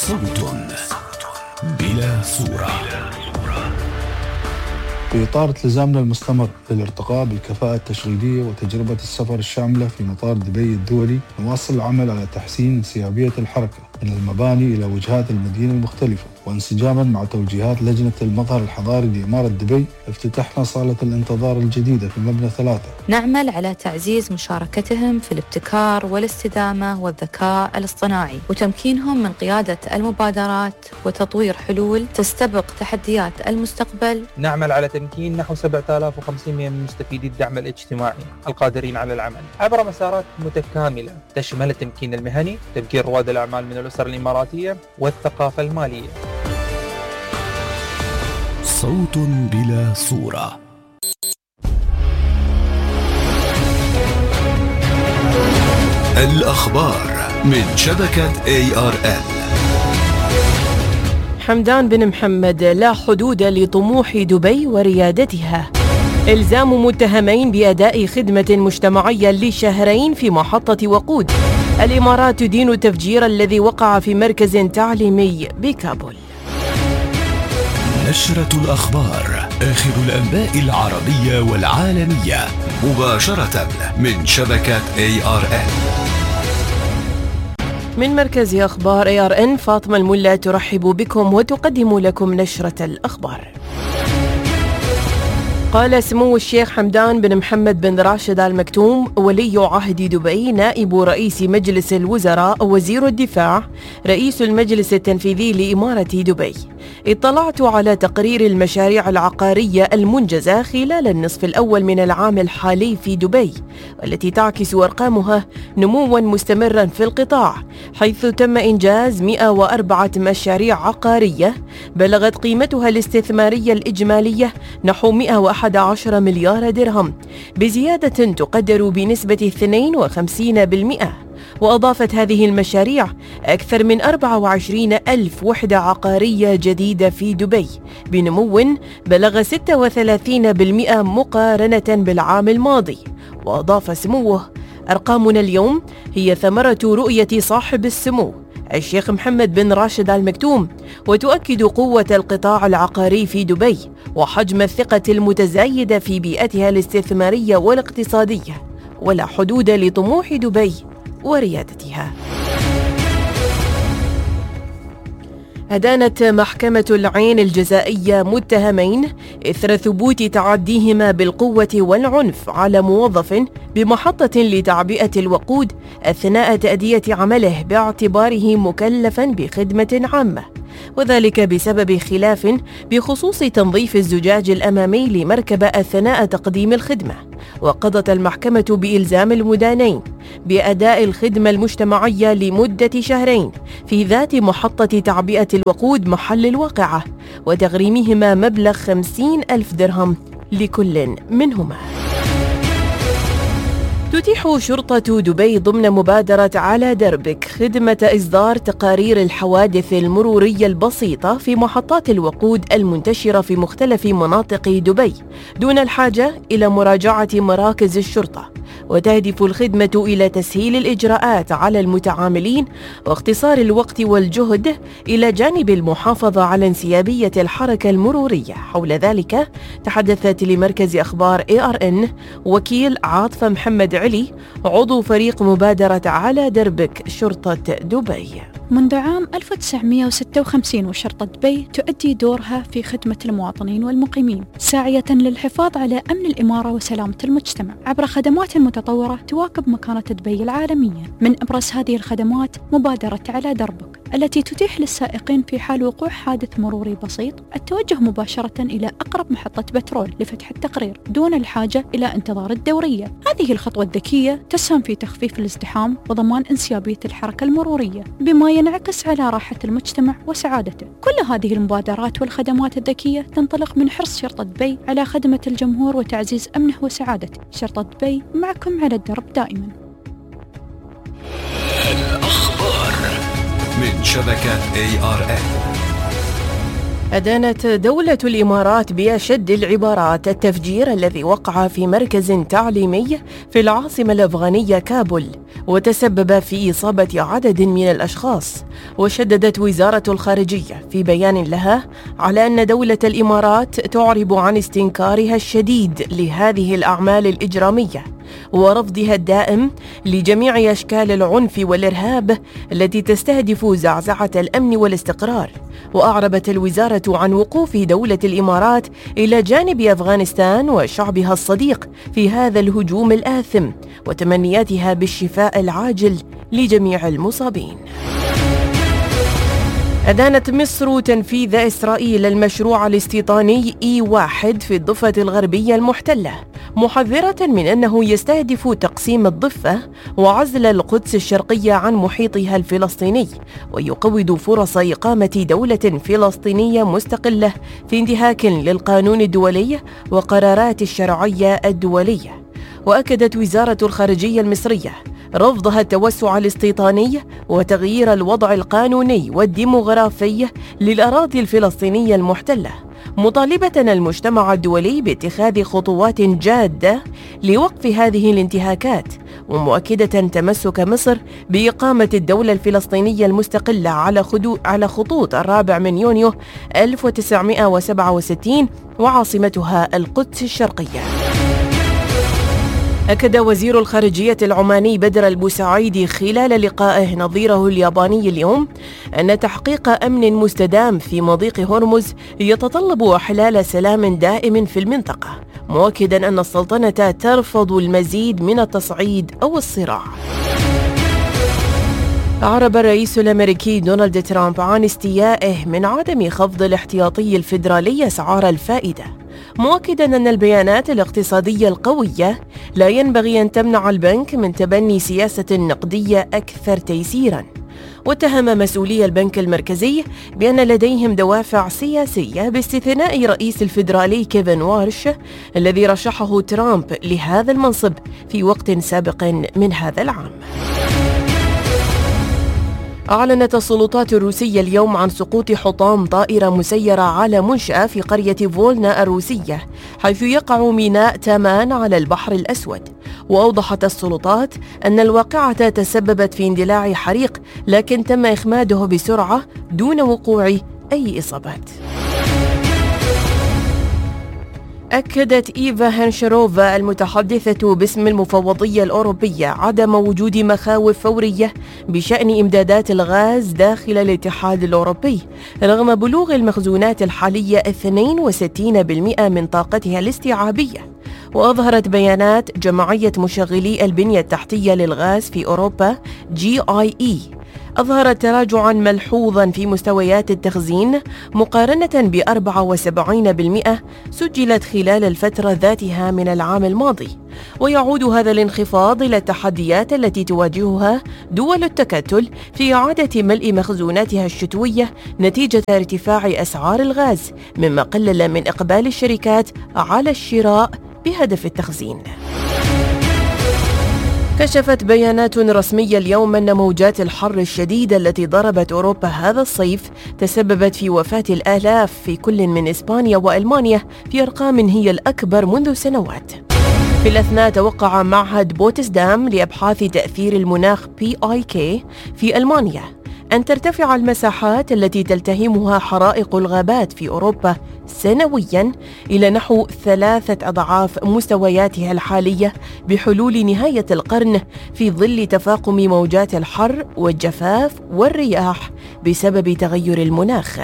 صوت بلا صورة. في إطار التزامنا المستمر للارتقاء بالكفاءة التشغيلية وتجربة السفر الشاملة في مطار دبي الدولي، نواصل العمل على تحسين انسيابية الحركة من المباني إلى وجهات المدينة المختلفة، وانسجاما مع توجيهات لجنة المظهر الحضاري لإمارة دبي افتتحنا صالة الانتظار الجديدة في مبنى 3. نعمل على تعزيز مشاركتهم في الابتكار والاستدامة والذكاء الاصطناعي وتمكينهم من قيادة المبادرات وتطوير حلول تستبق تحديات المستقبل. نعمل على تمكين نحو 7500 من مستفيدي الدعم الاجتماعي القادرين على العمل عبر مسارات متكاملة تشمل التمكين المهني، تمكين رواد الأعمال من الأسر الإماراتية والثقافة المالية. صوت بلا صورة. الأخبار من شبكة ARN. حمدان بن محمد: لا حدود لطموح دبي وريادتها. إلزام متهمين بأداء خدمة مجتمعية لشهرين في محطة وقود. الإمارات تدين التفجير الذي وقع في مركز تعليمي بكابول. نشرة الأخبار، آخر الأنباء العربية والعالمية مباشرة من شبكة ARN. من مركز أخبار ARN، فاطمة الملا ترحب بكم وتقدم لكم نشرة الأخبار. قال سمو الشيخ حمدان بن محمد بن راشد آل مكتوم ولي عهد دبي، نائب رئيس مجلس الوزراء، وزير الدفاع، رئيس المجلس التنفيذي لإمارة دبي: اطلعت على تقرير المشاريع العقارية المنجزة خلال النصف الأول من العام الحالي في دبي، والتي تعكس أرقامها نمواً مستمراً في القطاع، حيث تم إنجاز 104 مشاريع عقارية بلغت قيمتها الاستثمارية الإجمالية نحو 111 مليار درهم، بزيادة تقدر بنسبة 52%. وأضافت هذه المشاريع أكثر من 24 ألف وحدة عقارية جديدة في دبي بنمو بلغ 36% مقارنة بالعام الماضي. وأضاف سموه: أرقامنا اليوم هي ثمرة رؤية صاحب السمو الشيخ محمد بن راشد آل مكتوم، وتؤكد قوة القطاع العقاري في دبي وحجم الثقة المتزايدة في بيئتها الاستثمارية والاقتصادية، ولا حدود لطموح دبي وريادتها. أدانت محكمة العين الجزائية متهمين إثر ثبوت تعديهما بالقوة والعنف على موظف بمحطة لتعبئة الوقود أثناء تأدية عمله باعتباره مكلفاً بخدمة عامة، وذلك بسبب خلاف بخصوص تنظيف الزجاج الأمامي لمركبة أثناء تقديم الخدمة. وقضت المحكمة بإلزام المدانين بأداء الخدمة المجتمعية لمدة شهرين في ذات محطة تعبئة الوقود محل الواقعة، وتغريمهما مبلغ 50,000 درهم لكل منهما. تتيح شرطة دبي ضمن مبادرة على دربك خدمة إصدار تقارير الحوادث المرورية البسيطة في محطات الوقود المنتشرة في مختلف مناطق دبي دون الحاجة إلى مراجعة مراكز الشرطة، وتهدف الخدمة إلى تسهيل الإجراءات على المتعاملين واختصار الوقت والجهد إلى جانب المحافظة على انسيابية الحركة المرورية. حول ذلك تحدثت لمركز أخبار ARN وكيل عاطفة محمد علي، عضو فريق مبادرة على دربك شرطة دبي. منذ عام 1956 وشرطة دبي تؤدي دورها في خدمة المواطنين والمقيمين، ساعية للحفاظ على أمن الإمارة وسلامة المجتمع عبر خدمات متطورة تواكب مكانة دبي العالمية. من أبرز هذه الخدمات مبادرة على دربك، التي تتيح للسائقين في حال وقوع حادث مروري بسيط التوجه مباشرة إلى أقرب محطة بترول لفتح التقرير دون الحاجة إلى انتظار الدورية. هذه الخطوة الذكية تسهم في تخفيف الازدحام وضمان انسيابية الحركة المرورية، بما ينعكس على راحة المجتمع وسعادته. كل هذه المبادرات والخدمات الذكية تنطلق من حرص شرطة دبي على خدمة الجمهور وتعزيز أمنه وسعادته. شرطة دبي معكم على الدرب دائما. الأخبار من شبكة ARN. أدانت دولة الإمارات بأشد العبارات التفجير الذي وقع في مركز تعليمي في العاصمة الأفغانية كابول، وتسبب في إصابة عدد من الأشخاص. وشددت وزارة الخارجية في بيان لها على أن دولة الإمارات تعرب عن استنكارها الشديد لهذه الأعمال الإجرامية ورفضها الدائم لجميع أشكال العنف والإرهاب التي تستهدف زعزعة الأمن والاستقرار. وأعربت الوزارة عن وقوف دولة الإمارات إلى جانب أفغانستان وشعبها الصديق في هذا الهجوم الآثم، وتمنياتها بالشفاء العاجل لجميع المصابين. أدانت مصر تنفيذ إسرائيل المشروع الاستيطاني E1 في الضفة الغربية المحتلة، محذرة من أنه يستهدف تقسيم الضفة وعزل القدس الشرقية عن محيطها الفلسطيني، ويقوض فرص إقامة دولة فلسطينية مستقلة في انتهاك للقانون الدولي وقرارات الشرعية الدولية. وأكدت وزارة الخارجية المصرية رفضها التوسع الاستيطاني وتغيير الوضع القانوني والديموغرافي للأراضي الفلسطينية المحتلة، مطالبة المجتمع الدولي باتخاذ خطوات جادة لوقف هذه الانتهاكات، ومؤكدة تمسك مصر بإقامة الدولة الفلسطينية المستقلة على خطوط 4 يونيو 1967 وعاصمتها القدس الشرقية. أكد وزير الخارجية العماني بدر البوسعيدي خلال لقائه نظيره الياباني اليوم أن تحقيق أمن مستدام في مضيق هرمز يتطلب إحلال سلام دائم في المنطقة، مؤكداً أن السلطنة ترفض المزيد من التصعيد أو الصراع. أعرب الرئيس الأمريكي دونالد ترامب عن استيائه من عدم خفض الاحتياطي الفيدرالي أسعار الفائدة، مؤكداً أن البيانات الاقتصادية القوية لا ينبغي أن تمنع البنك من تبني سياسة نقدية أكثر تيسيراً. واتهم مسؤولي البنك المركزي بأن لديهم دوافع سياسية باستثناء رئيس الفيدرالي كيفن وارش الذي رشحه ترامب لهذا المنصب في وقت سابق من هذا العام. أعلنت السلطات الروسية اليوم عن سقوط حطام طائرة مسيرة على منشأة في قرية فولنا الروسية، حيث يقع ميناء تامان على البحر الأسود. وأوضحت السلطات أن الواقعة تسببت في اندلاع حريق، لكن تم إخماده بسرعة دون وقوع أي إصابات. أكدت إيفا هنشروفا المتحدثة باسم المفوضية الأوروبية عدم وجود مخاوف فورية بشأن إمدادات الغاز داخل الاتحاد الأوروبي، رغم بلوغ المخزونات الحالية 62% من طاقتها الاستيعابية. وأظهرت بيانات جمعية مشغلي البنية التحتية للغاز في أوروبا GIE أظهرت تراجعاً ملحوظاً في مستويات التخزين مقارنة ب74% سجلت خلال الفترة ذاتها من العام الماضي. ويعود هذا الانخفاض إلى التحديات التي تواجهها دول التكتل في إعادة ملء مخزوناتها الشتوية نتيجة ارتفاع أسعار الغاز، مما قلل من إقبال الشركات على الشراء بهدف التخزين. كشفت بيانات رسمية اليوم أن موجات الحر الشديدة التي ضربت أوروبا هذا الصيف تسببت في وفاة الآلاف في كل من إسبانيا وألمانيا في أرقام هي الأكبر منذ سنوات. في الأثناء توقع معهد بوتسدام لأبحاث تأثير المناخ PIK في ألمانيا أن ترتفع المساحات التي تلتهمها حرائق الغابات في أوروبا سنوياً إلى نحو 3 أضعاف مستوياتها الحالية بحلول نهاية القرن، في ظل تفاقم موجات الحر والجفاف والرياح بسبب تغير المناخ.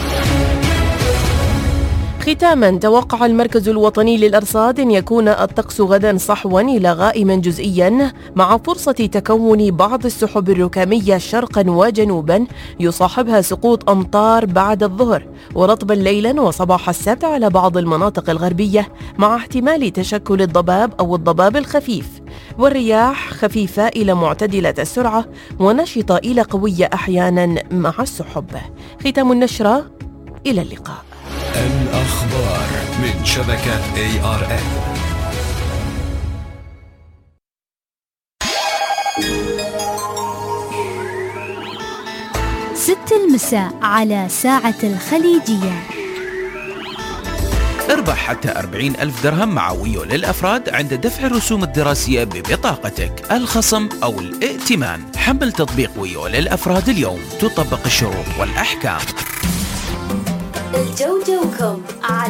ختاماً، توقع المركز الوطني للأرصاد أن يكون الطقس غداً صحواً إلى غائماً جزئياً، مع فرصة تكون بعض السحب الركامية شرقاً وجنوباً يصاحبها سقوط أمطار بعد الظهر، ورطباً ليلاً وصباح السبت على بعض المناطق الغربية، مع احتمال تشكل الضباب أو الضباب الخفيف. والرياح خفيفة إلى معتدلة السرعة ونشطة إلى قوية أحياناً مع السحب. ختام النشرة، إلى اللقاء. الأخبار من شبكة ARN. 6 المساء على ساعة الخليجية. اربح حتى 40,000 درهم مع ويو للأفراد عند دفع الرسوم الدراسية ببطاقتك، الخصم أو الائتمان. حمل تطبيق ويو للأفراد اليوم، تطبق الشروط والأحكام. الجو جوكم على